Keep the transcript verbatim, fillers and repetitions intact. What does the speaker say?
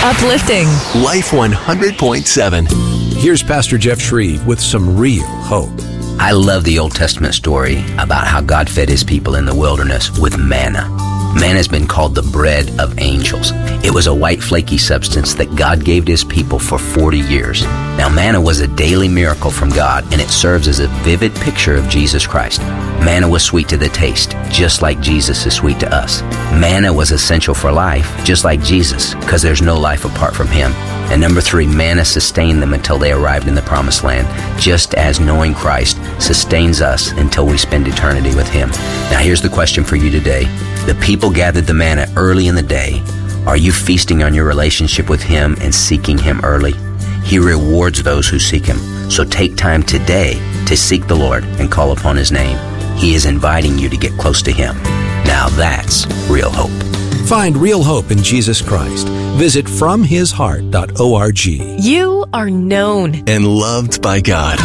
Uplifting. Life one hundred point seven. Here's Pastor Jeff Shreve with some real hope. I love the Old Testament story about how God fed his people in the wilderness with manna. Manna has been called the bread of angels. It was a white flaky substance that God gave to his people for forty years. Now, manna was a daily miracle from God, and it serves as a vivid picture of Jesus Christ. Manna was sweet to the taste, just like Jesus is sweet to us. Manna was essential for life, just like Jesus, because there's no life apart from him. And number three, manna sustained them until they arrived in the promised land, just as knowing Christ sustains us until we spend eternity with him. Now, here's the question for you today. The people gathered the manna early in the day. Are you feasting on your relationship with him and seeking him early? He rewards those who seek him. So take time today to seek the Lord and call upon his name. He is inviting you to get close to him. Now that's real hope. Find real hope in Jesus Christ. Visit from his heart dot org. You are known And loved by God.